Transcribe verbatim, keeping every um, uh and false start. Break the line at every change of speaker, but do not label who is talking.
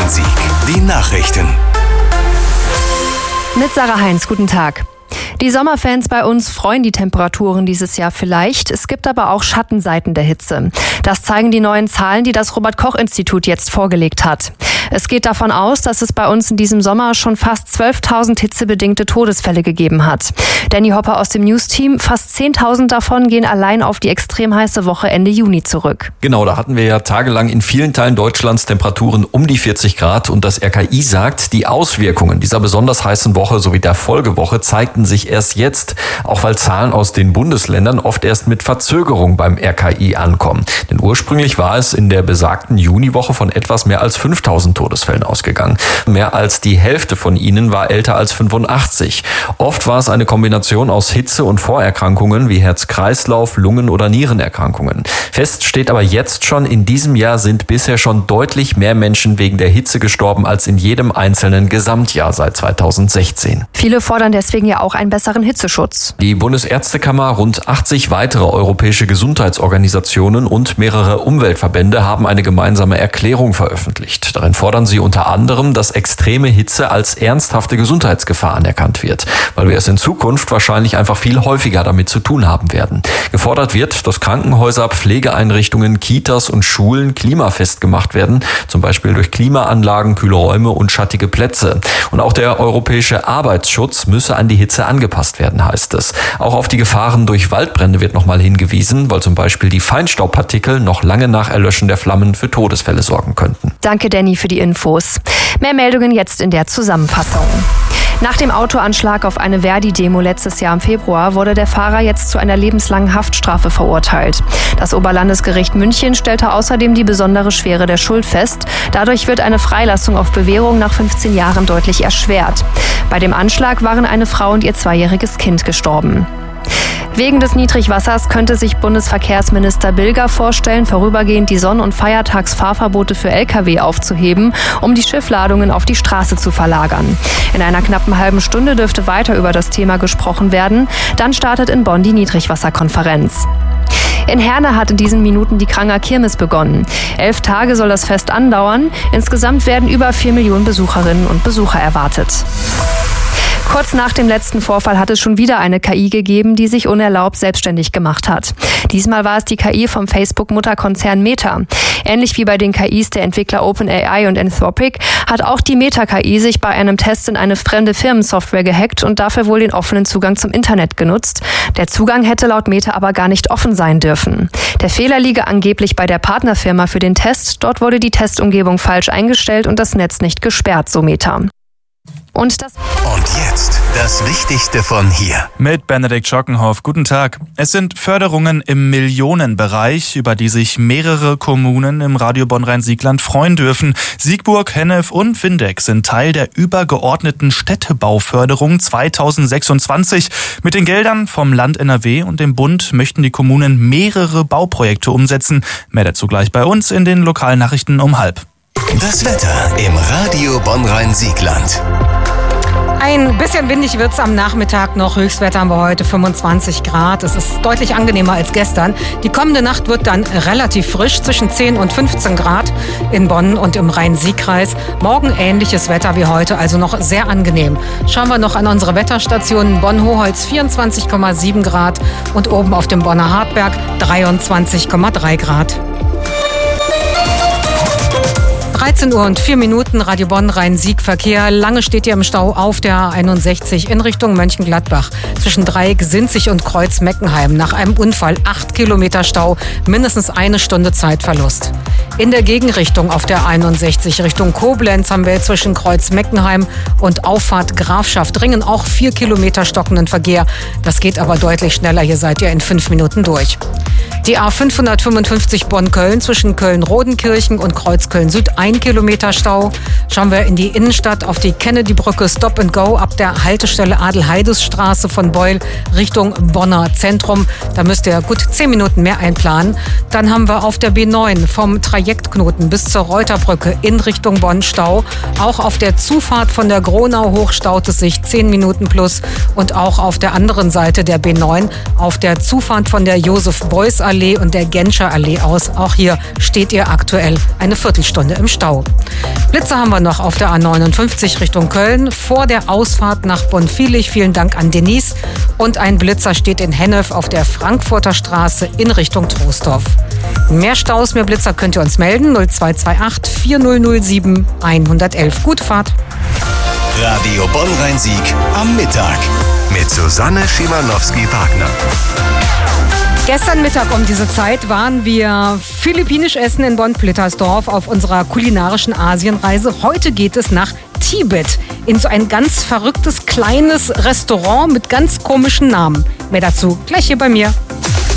Rhein-Sieg. Die Nachrichten.
Mit Sarah Heinz, guten Tag. Die Sommerfans bei uns freuen die Temperaturen dieses Jahr vielleicht. Es gibt aber auch Schattenseiten der Hitze. Das zeigen die neuen Zahlen, die das Robert-Koch-Institut jetzt vorgelegt hat. Es geht davon aus, dass es bei uns in diesem Sommer schon fast zwölftausend hitzebedingte Todesfälle gegeben hat. Danny Hopper aus dem News-Team, fast zehntausend davon gehen allein auf die extrem heiße Woche Ende Juni zurück.
Genau, da hatten wir ja tagelang in vielen Teilen Deutschlands Temperaturen um die vierzig Grad. Und das R K I sagt, die Auswirkungen dieser besonders heißen Woche sowie der Folgewoche zeigten sich erst jetzt, auch weil Zahlen aus den Bundesländern oft erst mit Verzögerung beim R K I ankommen. Denn ursprünglich war es in der besagten Juniwoche von etwas mehr als fünftausend Todesfällen ausgegangen. Mehr als die Hälfte von ihnen war älter als fünfundachtzig. Oft war es eine Kombination aus Hitze und Vorerkrankungen wie Herz-Kreislauf-, Lungen- oder Nierenerkrankungen. Fest steht aber jetzt schon, in diesem Jahr sind bisher schon deutlich mehr Menschen wegen der Hitze gestorben als in jedem einzelnen Gesamtjahr seit zweitausendsechzehn.
Viele fordern deswegen ja auch einen besseren Hitzeschutz.
Die Bundesärztekammer, rund achtzig weitere europäische Gesundheitsorganisationen und mehrere Umweltverbände haben eine gemeinsame Erklärung veröffentlicht. Darin fordern sie unter anderem, dass extreme Hitze als ernsthafte Gesundheitsgefahr anerkannt wird, weil wir es in Zukunft wahrscheinlich einfach viel häufiger damit zu tun haben werden. Gefordert wird, dass Krankenhäuser, Pflegeeinrichtungen, Kitas und Schulen klimafest gemacht werden, zum Beispiel durch Klimaanlagen, kühle Räume und schattige Plätze. Und auch der europäische Arbeitsschutz müsse an die Hitze angepasst werden, heißt es. Auch auf die Gefahren durch Waldbrände wird nochmal hingewiesen, weil zum Beispiel die Feinstaubpartikel noch lange nach Erlöschen der Flammen für Todesfälle sorgen könnten.
Danke, Danny, für die Infos. Mehr Meldungen jetzt in der Zusammenfassung. Nach dem Autoanschlag auf eine Verdi-Demo letztes Jahr im Februar wurde der Fahrer jetzt zu einer lebenslangen Haftstrafe verurteilt. Das Oberlandesgericht München stellte außerdem die besondere Schwere der Schuld fest. Dadurch wird eine Freilassung auf Bewährung nach fünfzehn Jahren deutlich erschwert. Bei dem Anschlag waren eine Frau und ihr zweijähriges Kind gestorben. Wegen des Niedrigwassers könnte sich Bundesverkehrsminister Bilger vorstellen, vorübergehend die Sonn- und Feiertagsfahrverbote für L K W aufzuheben, um die Schiffladungen auf die Straße zu verlagern. In einer knappen halben Stunde dürfte weiter über das Thema gesprochen werden. Dann startet in Bonn die Niedrigwasserkonferenz. In Herne hat in diesen Minuten die Kranger Kirmes begonnen. Elf Tage soll das Fest andauern. Insgesamt werden über vier Millionen Besucherinnen und Besucher erwartet. Kurz nach dem letzten Vorfall hat es schon wieder eine K I gegeben, die sich unerlaubt selbstständig gemacht hat. Diesmal war es die K I vom Facebook-Mutterkonzern Meta. Ähnlich wie bei den K Is der Entwickler OpenAI und Anthropic hat auch die Meta-K I sich bei einem Test in eine fremde Firmensoftware gehackt und dafür wohl den offenen Zugang zum Internet genutzt. Der Zugang hätte laut Meta aber gar nicht offen sein dürfen. Der Fehler liege angeblich bei der Partnerfirma für den Test. Dort wurde die Testumgebung falsch eingestellt und das Netz nicht gesperrt, so Meta. Und, das
Und jetzt das Wichtigste von hier.
Mit Benedikt Schockenhoff. Guten Tag. Es sind Förderungen im Millionenbereich, über die sich mehrere Kommunen im Radio Bonn-Rhein-Sieg-Land freuen dürfen. Siegburg, Hennef und Windeck sind Teil der übergeordneten Städtebauförderung zweitausendsechsundzwanzig. Mit den Geldern vom Land N R W und dem Bund möchten die Kommunen mehrere Bauprojekte umsetzen. Mehr dazu gleich bei uns in den Lokalnachrichten um halb.
Das Wetter im Radio Bonn-Rhein-Sieg-Land.
Ein bisschen windig wird es am Nachmittag noch. Höchstwetter haben wir heute fünfundzwanzig Grad. Es ist deutlich angenehmer als gestern. Die kommende Nacht wird dann relativ frisch, zwischen zehn und fünfzehn Grad in Bonn und im Rhein-Sieg-Kreis. Morgen ähnliches Wetter wie heute, also noch sehr angenehm. Schauen wir noch an unsere Wetterstationen. Bonn-Hoholz vierundzwanzig Komma sieben Grad und oben auf dem Bonner Hartberg dreiundzwanzig Komma drei Grad. dreizehn Uhr und vier Minuten, Radio Bonn, Rhein-Sieg-Verkehr. Lange steht ihr im Stau auf der A einundsechzig in Richtung Mönchengladbach. Zwischen Dreieck, Sinzig und Kreuz-Meckenheim. Nach einem Unfall acht Kilometer Stau, mindestens eine Stunde Zeitverlust. In der Gegenrichtung auf der einundsechzig Richtung Koblenz haben wir zwischen Kreuz-Meckenheim und Auffahrt Grafschaft Ringen auch vier Kilometer stockenden Verkehr. Das geht aber deutlich schneller. Hier seid ihr in fünf Minuten durch. Die A fünfhundertfünfundfünfzig Bonn-Köln zwischen Köln-Rodenkirchen und Kreuz-Köln-Süd ein Kilometer Stau. Schauen wir in die Innenstadt auf die Kennedy-Brücke Stop and Go ab der Haltestelle Adelheidesstraße von Beul Richtung Bonner Zentrum. Da müsst ihr gut zehn Minuten mehr einplanen. Dann haben wir auf der B neun vom Trajektknoten bis zur Reuterbrücke in Richtung Bonn Stau. Auch auf der Zufahrt von der Gronau hoch staut es sich zehn Minuten plus. Und auch auf der anderen Seite der B neun auf der Zufahrt von der Josef-Beuys-Allee und der Genscher Allee aus. Auch hier steht ihr aktuell eine Viertelstunde im Stau. Blitzer haben wir noch auf der A neunundfünfzig Richtung Köln vor der Ausfahrt nach Bonfilich. Vielen Dank an Denise. Und ein Blitzer steht in Hennef auf der Frankfurter Straße in Richtung Troisdorf. Mehr Staus, mehr Blitzer könnt ihr uns melden. null zwei zwei acht vier null null sieben eins eins eins. Gute Fahrt.
Radio Bonn-Rhein-Sieg am Mittag mit Susanne Schimanowski-Wagner.
Gestern Mittag um diese Zeit waren wir philippinisch essen in Bonn-Plittersdorf auf unserer kulinarischen Asienreise. Heute geht es nach Tibet in so ein ganz verrücktes kleines Restaurant mit ganz komischen Namen. Mehr dazu gleich hier bei mir.